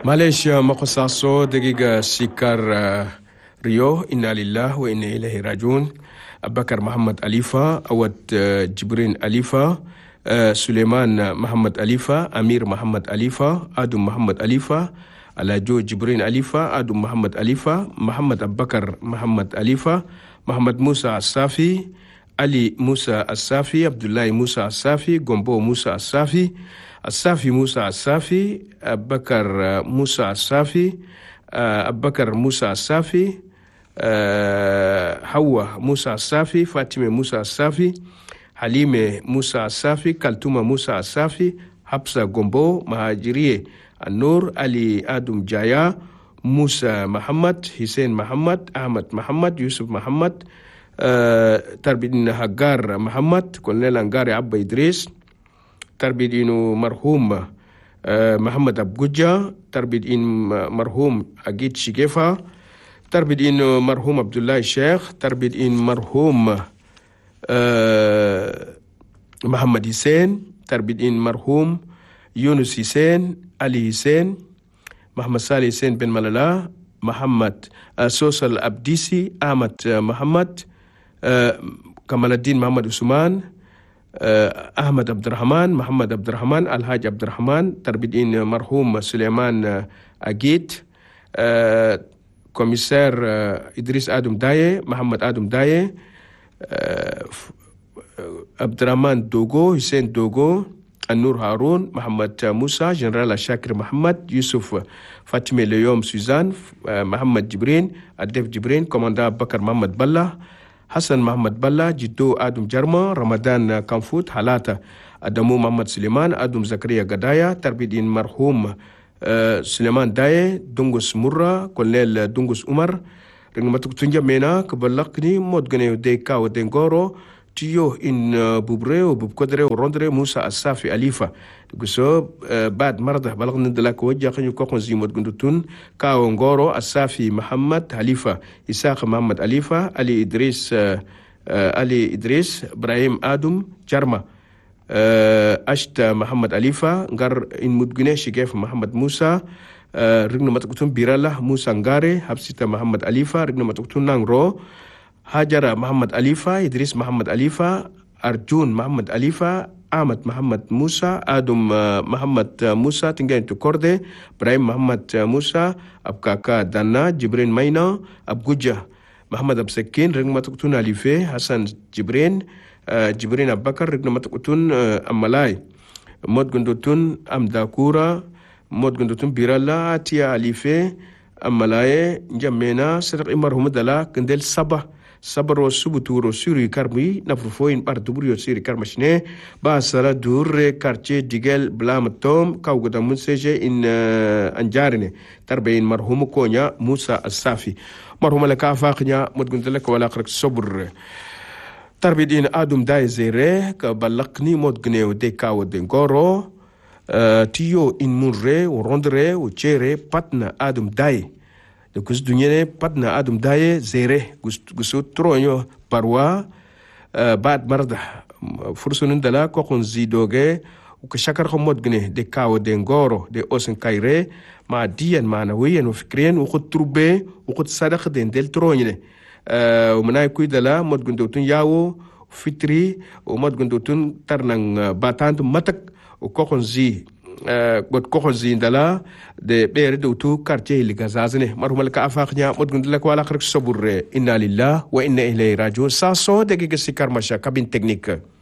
Malaysia makosaso dagiga sikar Rio inna lillah wa inna ilaihi rajiun. Abubakar Muhammad Alifa, Awad Jibrin Alifa, Suleiman Muhammad Alifa, Amir Muhammad Alifa, Adum Muhammad Alifa, Alajo Jibrin Alifa, Adum Muhammad Alifa, Muhammad Abubakar Muhammad Alifa, Muhammad Musa Asafi, Ali Musa Asafi, Abdullahi Musa Asafi, Gombo Musa Asafi, Asafi Musa Asafi, Abubakar Musa Asafi, Abubakar Musa Asafi, Hawa Musa Asafi, Fatime Musa Asafi, Halime Musa Asafi, Kaltuma Musa Asafi, Hapsa Gombo, Mahajiriye Anur, Ali Adum Jaya, Musa Muhammad, Hussein Muhammad, Ahmad Muhammad, Yusuf Muhammad, Tarbidin Hagar Muhammad, Colonel Angare Abba Idris, Tarbidinu Marhum Muhammad Abguja, Tarbidin Marhum Agit Shigefa, Tarbidin Marhum Abdullah Sheikh, Tarbidin Marhum Muhammad Hussein, Tarbidin Marhum Yunus Hussein, Ali Hussein, Muhammad Salih Hussein bin Malala, Muhammad Sosal Abdisi, Ahmad Muhammad, Kamaluddin Muhammad Usman, Ahmad Abdurrahman, Muhammad Abdurrahman, Al-Haj Abdurrahman, Tarbidin Marhum Suleiman Agit, Commissaire Idris Adum Daye, Muhammad Adum Daye, Abdurrahman Dogo, Hussein Dogo, Anur Harun, Muhammad Musa, General Shakir Muhammad, Yusuf Fatime Leyom Suzanne, Muhammad Jibrin, Adef Jibrin, Commandant Bakar Muhammad Balla, Hassan Muhammad Balla, Jiddo Adum Jarma, Ramadan Kamfut, Halata, Adamu Muhammad Suleiman, Adum Zakaria Gadaya, Tarbidin Marhum Suleiman Daye, Dungus Murra, Colonel Dungus Umar, Ringmatuk Tunja Mena, Kabalakni, Modgane Deka o Dengoro, Tiyo in Bubre, Bubkodre, Rondre, Musa Asafi Alifa. Guso, Bad Marda, Balak de la Koja, Kokon Zimot Gundutun, Kao Ngoro, Asafi Muhammad Halifa, Isaac Muhammad Alifa, Ali Idris, Ibrahim Adum, Jarma, Ashta Muhammad Alifa, Ngar in Mudgune, Shigef Muhammad Musa, Rigno Matukutun Birala, Musa Ngare, Habsita Muhammad Alifa, Rigno Matukutun Nangro, Hajara Muhammad Alifa, Idris Muhammad Alifa, Arjun Muhammad Alifa, Ahmad Muhammad Musa, Adum Muhammad Musa, tinggal itu Korde, Ibrahim Muhammad Musa, Abkaka Dana, Jibrin Maina, Abguja, Muhammad Absekin, Ring Matukutun Alife, Hassan Jibrin, Jibrin Abakar, Ring Matukutun Amalai, Mod Gundutun Amdakura, Mod Gundutun Birala, Atia Alife, Amalaye, Jamena, Sedar Imarhum Dala, Kendel Sabah, Sabaro subuturo suri karmi na fufoin par dubrio suri karmashne ba sara durre quartier digel blam tom kawgoda munseje in anjarine tarbayin marhum konya Musa Asafi marhum la ka faqnya mudgunta wala qrak sabr tarbidin adum day zere ka balaqni modgne de kawo de ngoro tiyo in munre o rondre o chere patna adum day gus dunyene patna adum daye zere gusu tronyo parwa bad marda fursunun dala ko kon zidoge ko shakar ko modgne de kawo de ngoro de osen kayre ma diyan mana wiyen fikren ko trube ko sadaq de del tronyne o manay kuy dala modgunde tun yawo fitri o modgunde tun tarnang batant matak o ko kon zi god ko zindala de bere do tu quartier li gazazne marhumal ka afaqnya modgund lak wala khar sabur inna lillah wa inna ilayhi rajiun sa so de ge sikar masha cabine technique